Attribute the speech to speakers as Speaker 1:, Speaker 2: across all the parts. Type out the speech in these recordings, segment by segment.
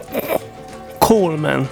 Speaker 1: Coleman.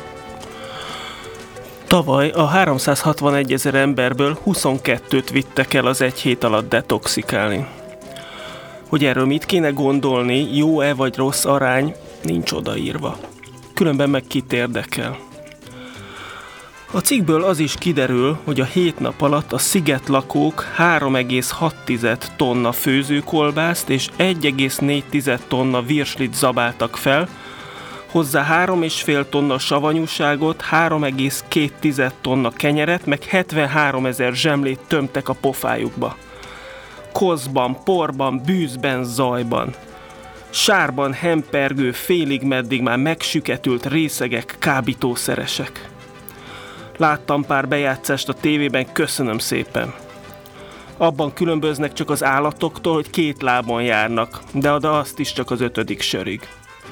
Speaker 1: Tavaly a 361 000 emberből 22-t vittek el az egy hét alatt detoxikálni. Hogy erről mit kéne gondolni, jó-e vagy rossz arány, nincs odaírva. Különben meg kit érdekel. A cikkből az is kiderül, hogy a 7 nap alatt a szigetlakók 3,6 tonna főzőkolbászt és 1,4 tonna virslit zabáltak fel, hozzá 3,5 tonna savanyúságot, 3,2 tonna kenyeret, meg 73 000 zsemlét tömtek a pofájukba. Koszban, porban, bűzben, zajban. Sárban hempergő, félig meddig már megsüketült részegek, kábítószeresek. Láttam pár bejátszást a tévében, köszönöm szépen. Abban különböznek csak az állatoktól, hogy 2 lábon járnak, de azt is csak az 5. sörig.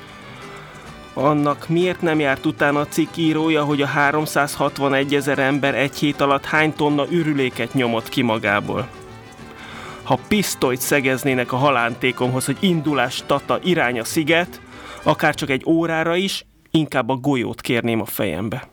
Speaker 1: Annak miért nem járt utána a cikk írója, hogy a 361 000 ember egy hét alatt hány tonna ürüléket nyomott ki magából? Ha pisztolyt szegeznének a halántékomhoz, hogy indulás Tata irány a sziget, akár csak egy órára is, inkább a golyót kérném a fejembe.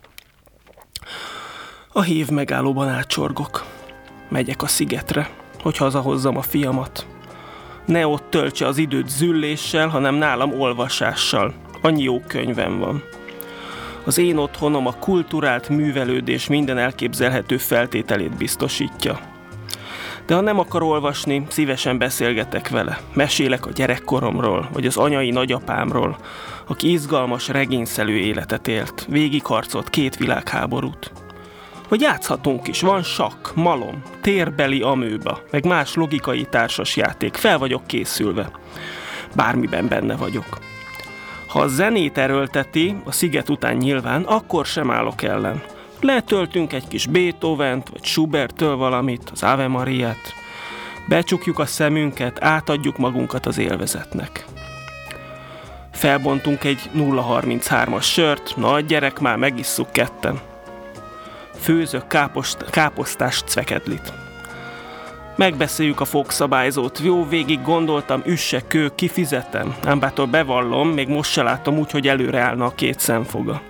Speaker 1: A hév megállóban átcsorgok. Megyek a szigetre, hogy hazahozzam a fiamat. Ne ott töltse az időt zülléssel, hanem nálam olvasással. Annyi jó könyvem van. Az én otthonom a kulturált művelődés minden elképzelhető feltételét biztosítja. De ha nem akar olvasni, szívesen beszélgetek vele. Mesélek a gyerekkoromról, vagy az anyai nagyapámról, aki izgalmas regényszelő életet élt, végigharcolt 2 világháborút. Vagy játszhatunk is, van sakk, malom, térbeli amőba, meg más logikai társasjáték, fel vagyok készülve. Bármiben benne vagyok. Ha a zenét erőlteti, a sziget után nyilván, akkor sem állok ellen. Letöltünk egy kis Beethovent, vagy Schuberttől valamit, az Ave Mariát. Becsukjuk a szemünket, átadjuk magunkat az élvezetnek. Felbontunk egy 0,33-as sört, nagy gyerek, már megisszuk ketten. Főzök káposztás cvekedlit. Megbeszéljük a fogszabályzót. Jó, végig gondoltam, üsse kő, kifizetem. Ám bától bevallom, még most se láttam úgy, hogy előre állna a 2 szemfoga.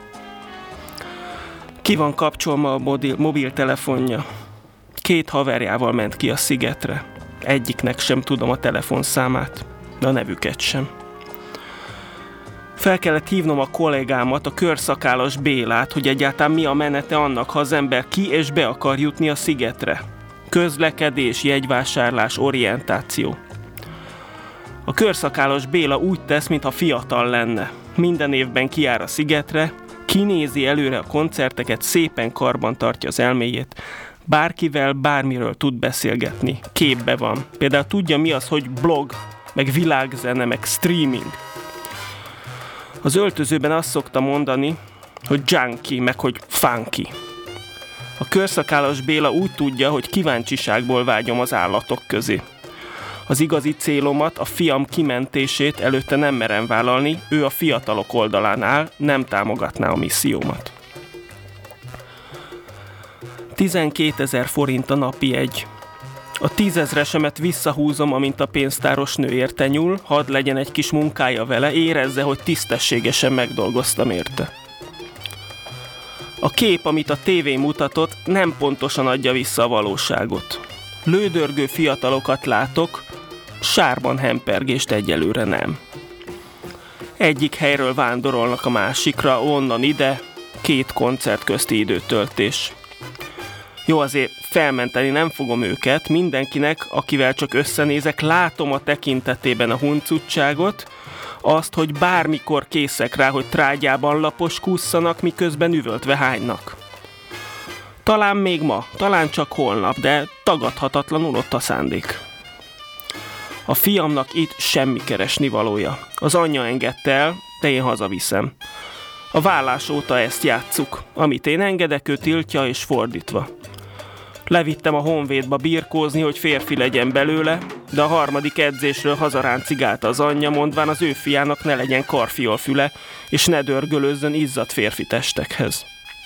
Speaker 1: Ki van kapcsolva a mobiltelefonja. 2 haverjával ment ki a szigetre. Egyiknek sem tudom a telefonszámát, de a nevüket sem. Fel kellett hívnom a kollégámat, a Körszakálas Bélát, hogy egyáltalán mi a menete annak, ha az ember ki és be akar jutni a szigetre. Közlekedés, jegyvásárlás, orientáció. A Körszakálas Béla úgy tesz, mintha fiatal lenne. Minden évben kijár a szigetre, kinézi előre a koncerteket, szépen karban tartja az elméjét. Bárkivel, bármiről tud beszélgetni. Képbe van. Például tudja, mi az, hogy blog, meg világzene, meg streaming. Az öltözőben azt szokta mondani, hogy junkie, meg hogy funky. A Körszakálas Béla úgy tudja, hogy kíváncsiságból vágyom az állatok közé. Az igazi célomat, a fiam kimentését előtte nem merem vállalni, ő a fiatalok oldalán áll, nem támogatná a missziómat. 12 000 forint a napi jegy. A 10 000-esemet visszahúzom, amint a pénztáros nő érte nyúl, hadd legyen egy kis munkája vele, érezze, hogy tisztességesen megdolgoztam érte. A kép, amit a tévé mutatott, nem pontosan adja vissza a valóságot. Lődörgő fiatalokat látok, sárban hempergést egyelőre nem. Egyik helyről vándorolnak a másikra, onnan ide, 2 koncert közti időtöltés. Jó, azért felmenteni nem fogom őket, mindenkinek, akivel csak összenézek, látom a tekintetében a huncutságot, azt, hogy bármikor készek rá, hogy trágyában laposkússzanak, miközben üvöltve hánynak. Talán még ma, talán csak holnap, de tagadhatatlanul ott a szándék. A fiamnak itt semmi keresnivalója. Az anyja engedte el, de én hazaviszem. A vállás óta ezt játsszuk. Amit én engedek, ő tiltja, és fordítva. Levittem a Honvédba birkózni, hogy férfi legyen belőle, de a 3. edzésről hazaráncigálta az anyja, mondván az ő fiának ne legyen karfiolfüle, és ne dörgölözzön izzadt férfi testekhez.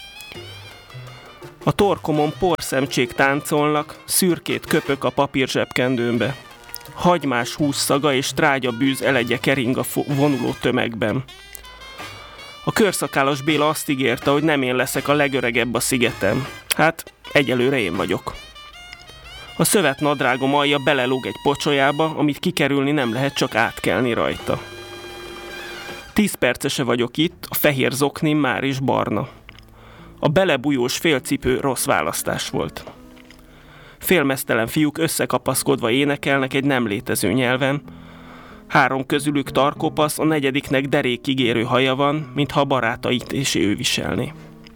Speaker 1: A torkomon porszemcsék táncolnak, szürkét köpök a papírzsebkendőmbe. Hagymás hússzaga és trágyabűz elegye kering a vonuló tömegben. A körszakállas Béla azt ígérte, hogy nem én leszek a legöregebb a szigeten. Hát, egyelőre én vagyok. A szövet nadrágom alja belelóg egy pocsolyába, amit kikerülni nem lehet, csak átkelni rajta. 10 percese vagyok itt, a fehér zoknim már is barna. A belebújós félcipő rossz választás volt. Félmeztelen fiúk összekapaszkodva énekelnek egy nem létező nyelven. 3 közülük tarkopasz, a 4. derékig érő haja van, mintha a barátait és ő viselné.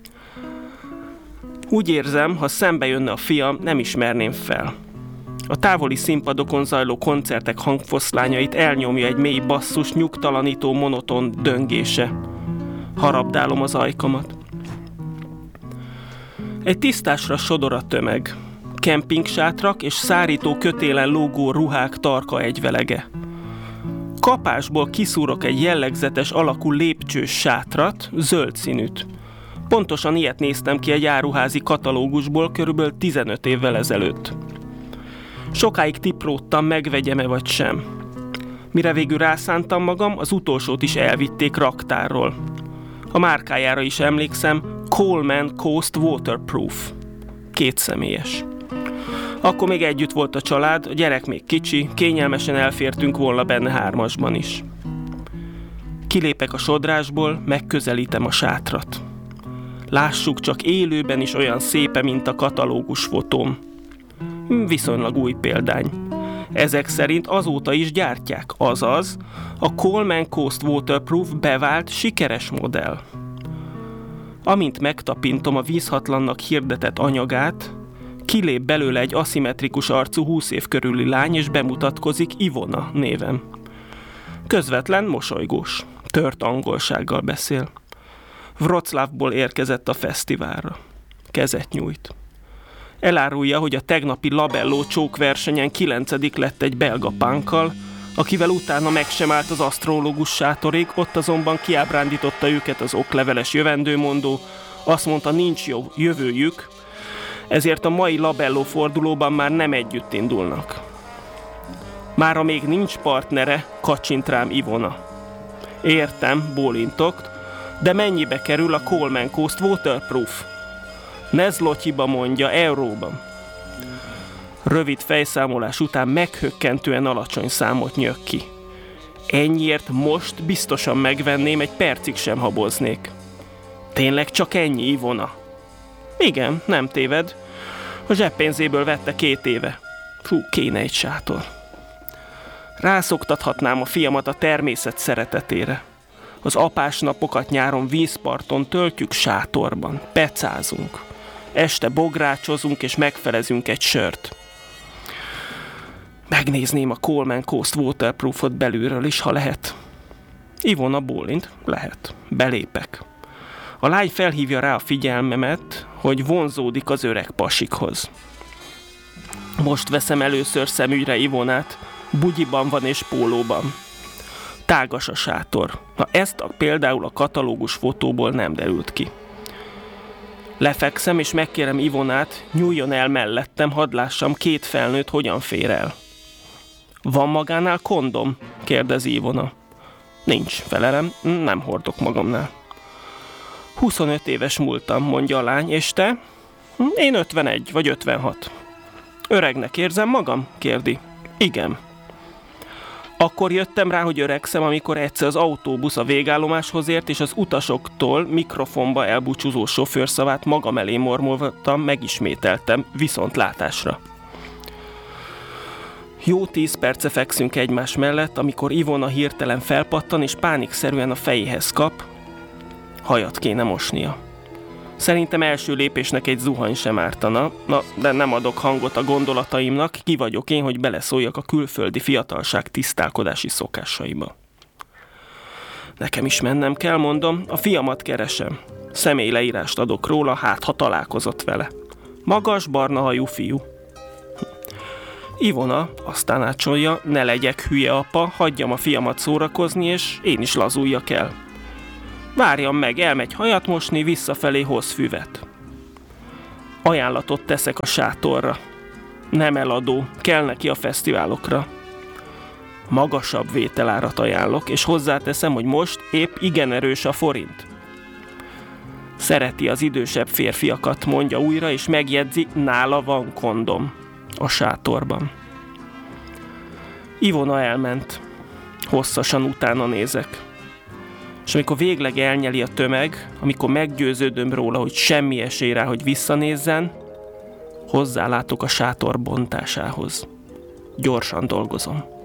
Speaker 1: Úgy érzem, ha szembe jönne a fiam, nem ismerném fel. A távoli színpadokon zajló koncertek hangfoszlányait elnyomja egy mély basszus, nyugtalanító, monoton döngése. Harabdálom az ajkamat. Egy tisztásra sodor a tömeg. Kemping-sátrak és szárító kötélen lógó ruhák tarka egyvelege. Kapásból kiszúrok egy jellegzetes alakú lépcsős sátrat, zöld színűt. Pontosan ilyet néztem ki egy áruházi katalógusból körülbelül 15 évvel ezelőtt. Sokáig tipródtam, megvegyem-e vagy sem. Mire végül rászántam magam, az utolsót is elvitték raktárról. A márkájára is emlékszem, Coleman Coast Waterproof. 2 személyes. Akkor még együtt volt a család, a gyerek még kicsi, kényelmesen elfértünk volna benne 3-asban is. Kilépek a sodrásból, megközelítem a sátrat. Lássuk csak, élőben is olyan szépe, mint a katalógus fotóm. Viszonylag új példány. Ezek szerint azóta is gyártják, azaz a Coleman Coast Waterproof bevált, sikeres modell. Amint megtapintom a vízhatlannak hirdetett anyagát, kilép belőle egy aszimmetrikus arcú 20 év körüli lány, és bemutatkozik Ivona néven. Közvetlen, mosolygós, tört angolsággal beszél. Wroclawból érkezett a fesztiválra. Kezet nyújt. Elárulja, hogy a tegnapi labelló csókversenyen 9. lett egy belga punkkal, akivel utána meg sem állt az asztrológus sátorig, ott azonban kiábrándította őket az okleveles jövendőmondó, azt mondta, nincs jó jövőjük, ezért a mai labelló fordulóban már nem együtt indulnak. Mára még nincs partnere, kacsint rám Ivona. Értem, bólintott, de mennyibe kerül a Coleman Coast Waterproof? Ne zlotyiba mondja, euróban. Rövid fejszámolás után meghökkentően alacsony számot nyög ki. Ennyiért most biztosan megvenném, egy percig sem haboznék. Tényleg csak ennyi, Ivona? Igen, nem téved. A zseppénzéből vette 2 éve. Fú, kéne egy sátor. Rászoktathatnám a fiamat a természet szeretetére. Az apás napokat nyáron vízparton töltjük sátorban, pecázunk. Este bográcsozunk és megfelezünk egy sört. Megnézném a Coleman Coast Waterproofot belülről is, ha lehet. Ivona bólint, lehet. Belépek. A lány felhívja rá a figyelmemet, hogy vonzódik az öreg pasikhoz. Most veszem először szemügyre Ivonát, bugyiban van és pólóban. Tágas a sátor. Na ezt például a katalógus fotóból nem derült ki. Lefekszem és megkérem Ivonát, nyúljon el mellettem, hadd lássam 2 felnőtt hogyan fér el. Van magánál kondom? Kérdezi Ivona. Nincs, felelem, nem hordok magamnál. 25 éves múltam, mondja a lány, és te? Én 51 vagy 56. Öregnek érzem magam? Kérdi. Igen. Akkor jöttem rá, hogy öregszem, amikor egyszer az autóbusz a végállomáshoz ért, és az utasoktól mikrofonba elbúcsúzó sofőrszavát magam elé mormoltam, megismételtem, viszontlátásra. Jó 10 perce fekszünk egymás mellett, amikor Ivona hirtelen felpattan, és pánikszerűen a fejéhez kap, hajat kéne mosnia. Szerintem első lépésnek egy zuhany sem ártana, de nem adok hangot a gondolataimnak, ki vagyok én, hogy beleszóljak a külföldi fiatalság tisztálkodási szokásaiba. Nekem is mennem kell, mondom, a fiamat keresem. Személyleírást adok róla, hát ha találkozott vele. Magas, barna hajú fiú. Ivona azt tanácsolja, ne legyek hülye apa, hagyjam a fiamat szórakozni, és én is lazuljak el. Várjam meg, elmegy hajat mosni, visszafelé hoz füvet. Ajánlatot teszek a sátorra. Nem eladó, kell neki a fesztiválokra. Magasabb vételárat ajánlok, és hozzáteszem, hogy most épp igen erős a forint. Szereti az idősebb férfiakat, mondja újra, és megjegyzi, nála van kondom a sátorban. Ivona elment. Hosszasan utána nézek. És amikor végleg elnyeli a tömeg, amikor meggyőződöm róla, hogy semmi esély rá, hogy visszanézzen, hozzálátok a sátor bontásához. Gyorsan dolgozom.